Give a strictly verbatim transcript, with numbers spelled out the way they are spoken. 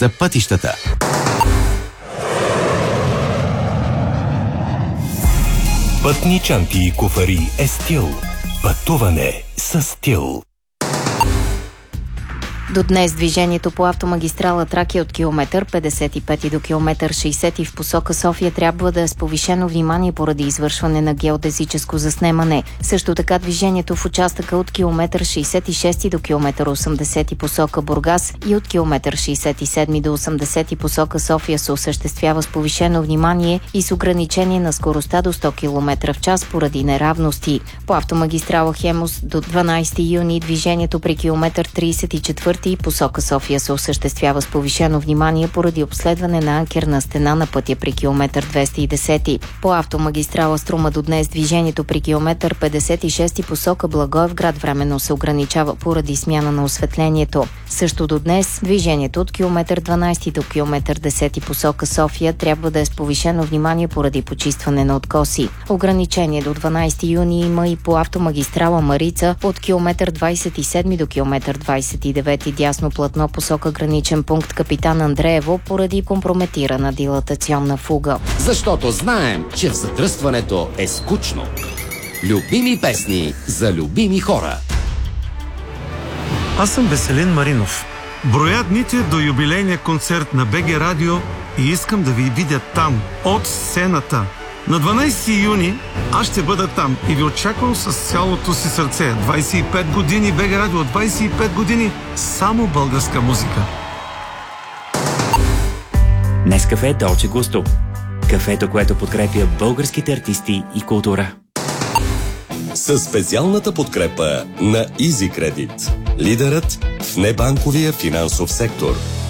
за пътищата. Пътни чанти и куфари е стил. Пътуване с стил. До днес движението по автомагистрала Тракия от километър петдесет и пет до километър шейсет в посока София трябва да е с повишено внимание поради извършване на геодезическо заснемане. Също така движението в участъка от километър шейсет и шест до километър осемдесет посока Бургас и от километър шейсет и седем до осемдесет посока София се осъществява с повишено внимание и с ограничение на скоростта до сто километра в час поради неравности. По автомагистрала Хемус до дванайсети юни движението при километър трийсет и четвърти и посока София се осъществява с повишено внимание поради обследване на анкерна стена на пътя при километър двеста и десет. По автомагистрала Струма до днес движението при километър петдесет и шест посока Благоевград временно се ограничава поради смяна на осветлението. Също до днес движението от километър дванайсети до километър десети посока София трябва да е с повишено внимание поради почистване на откоси. Ограничение до дванайсети юни има и по автомагистрала Марица от километър двайсет и седем до километър двайсет и девет дясно платно посока граничен пункт Капитан Андреево поради компрометирана дилатационна фуга. Защото знаем, че в задръстването е скучно. Любими песни за любими хора. Аз съм Веселин Маринов. Броя дните до юбилейния концерт на БГ Радио и искам да ви видя там, от сцената. На дванайсети юни аз ще бъда там и ви очаквам с цялото си сърце. двайсет и пет години БГ Радио, двайсет и пет години само българска музика. Нескафе Долче Густо. Кафето, което подкрепя българските артисти и култура. Със специалната подкрепа на Easy Credit. Лидерът в небанковия финансов сектор.